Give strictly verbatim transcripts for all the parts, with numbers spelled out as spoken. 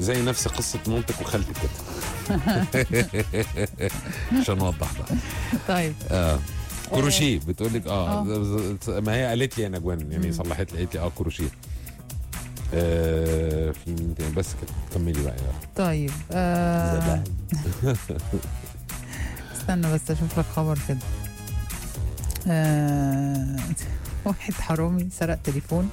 زي نفس قصه مامتك وخالتك كده. عشان نوضح بقى. طيب اه كروشيه بتقول لك اه, آه. ما هي قالت لي يا نجوان يعني صلحت لي قالت لي اه كروشيه. آه في مين تاني؟ بس كده كملي بقى يا طيب آه زبائن. استنى بس اشوف لك خبر كده. آه واحد حرامي سرق تليفون.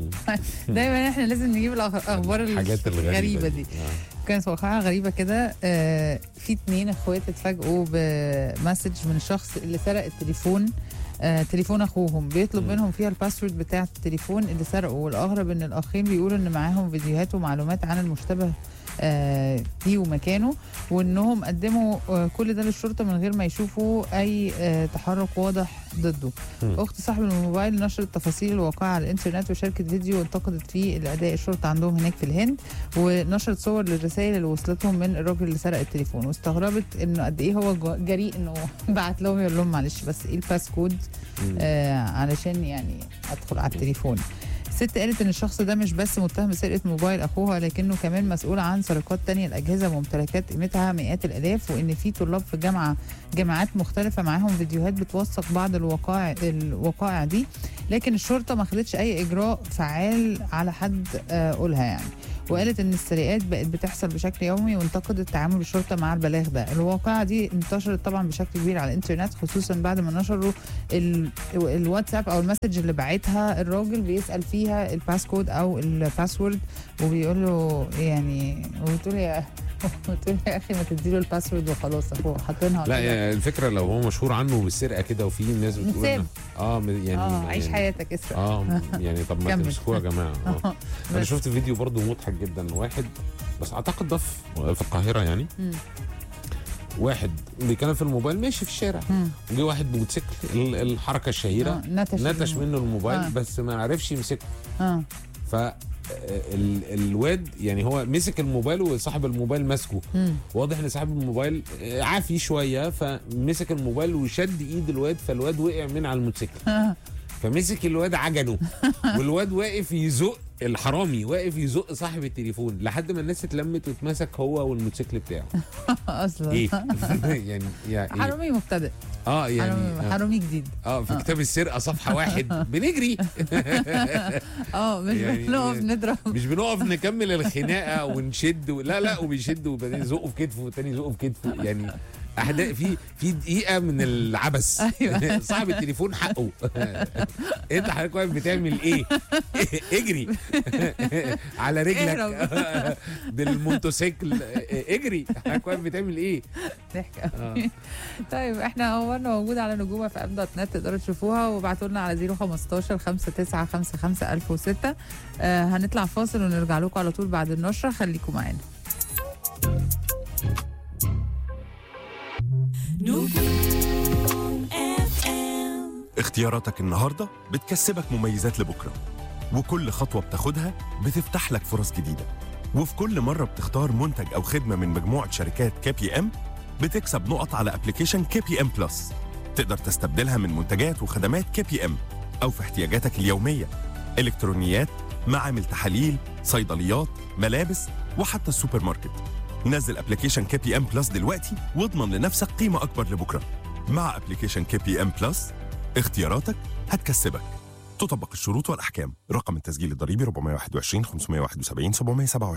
دايما احنا لازم نجيب الاخبار الحاجات الغريبه دي. آه. كانت واقعة غريبة كده. آه في اتنين اخوات اتفاجئوا بمسج من الشخص اللي سرق التليفون. آه تليفون اخوهم بيطلب م. منهم فيها الباسورد بتاع التليفون اللي سرقه، والاغرب ان الاخين بيقولوا ان معاهم فيديوهات ومعلومات عن المشتبه آه دي ومكانه، وانهم قدموا آه كل ده للشرطه من غير ما يشوفوا اي آه تحرك واضح ضده. م. اخت صاحب الموبايل نشرت تفاصيل الواقعه على الانترنت وشاركت فيديو وانتقدت فيه الاداء الشرطه عندهم هناك في الهند، ونشرت صور للرسائل اللي وصلتهم من الراجل اللي سرق التليفون، واستغربت انه قد ايه هو جريء انه بعت لهم يقول لهم معلش بس ايه الباس كود آه علشان يعني ادخل على التليفون. الست قالت ان الشخص ده مش بس متهم بسرقه موبايل اخوها، لكنه كمان مسؤول عن سرقات تانية لاجهزه وممتلكات قيمتها مئات الالاف، وان في طلاب في جامعه جامعات مختلفه معاهم فيديوهات بتوثق بعض الوقائع الوقائع دي، لكن الشرطه ما خدتش اي اجراء فعال على حد آه قولها يعني. وقالت ان السرقات بقت بتحصل بشكل يومي، وانتقدت تعامل الشرطه مع البلاغ ده. الواقعه دي انتشرت طبعا بشكل كبير على الانترنت، خصوصا بعد ما نشروا ال... الواتساب او المسج اللي بعتها الراجل بيسال فيها الباسكود او الباسورد، وبيقول له يعني وبتقول يا بتقول يا اخي ما تديله الباسورد وخلاص اهو حاطينها. لا يعني الفكره لو هو مشهور عنه بالسرقه كده وفي ناس بتقول إنه- اه يعني اه عيش يعني حياتك اسرق. اه يعني طب ما كمل. تمسكوه يا جماعه. اه انا بس. شفت فيديو برضو مضحك جدا. واحد بس اعتقد ده في في القاهره يعني. مم. واحد بيتكلم في الموبايل ماشي في الشارع، مم. جه واحد بموتوسيكل ال- الحركه الشهيره آه، نتش نتش منه الموبايل آه. بس ما عرفش يمسكه. اه ف ال- الواد يعني هو مسك الموبايل وصاحب الموبايل ماسكه. مم. واضح ان صاحب الموبايل عافي شويه فمسك الموبايل وشد ايد الواد، فالواد وقع من على الموتوسيكل. فمسك الواد عجنه والواد واقف يزق الحرامي واقف يزق صاحب التليفون لحد ما الناس اتلمت واتمسك هو والموتوسيكل بتاعه. اصلا ايه يعني يعني إيه؟ حرامي مبتدئ. اه يعني حرامي, آه. حرامي جديد. اه في كتاب السرقه صفحه واحد بنجري. اه مش يعني- بنقف نضرب. مش بنقف نكمل الخناقه ونشد و... لا لا وبيشد وبعدين يزقه في كتفه والتاني يزقه في كتفه يعني احداث في في دقيقه من العبث. أيوة. صاحب التليفون حقه. انت حضرتك واقف بتعمل ايه؟ اجري على رجلك بالموتوسيكل اجري. حضرتك واقف بتعمل ايه؟ ضحك آه. طيب احنا اخبارنا موجوده على نجوم اف ام دوت نت، تقدروا تشوفوها وابعتوا لنا على صفر خمستاشر خمسة تسعة خمسة خمسة ألف وستة. آه هنطلع فاصل ونرجع لكم على طول بعد النشره، خليكم معانا. اختياراتك النهاردة بتكسبك مميزات لبكرة، وكل خطوة بتاخدها بتفتح لك فرص جديدة، وفي كل مرة بتختار منتج أو خدمة من مجموعة شركات كي بي ام بتكسب نقط على ابلكيشن كي بي ام بلس، تقدر تستبدلها من منتجات وخدمات كي بي ام أو في احتياجاتك اليومية، إلكترونيات، معامل تحاليل، صيدليات، ملابس، وحتى السوبر ماركت. نزل ابلكيشن كي بي ام بلس دلوقتي واضمن لنفسك قيمة أكبر لبكرة. مع ابلكيشن كي بي ام بلس اختياراتك هتكسبك. تطبق الشروط والأحكام. رقم التسجيل الضريبي أربعة واحد واحد خمسة واحد سبعة سبعة سبعة